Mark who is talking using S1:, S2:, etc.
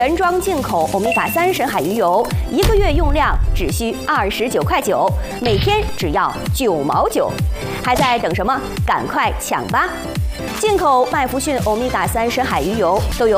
S1: 原装进口欧米伽3深海鱼油，1个月用量只需29.9块，每天只要9毛9，还在等什么？赶快抢吧！进口麦弗逊欧米伽3深海鱼油都有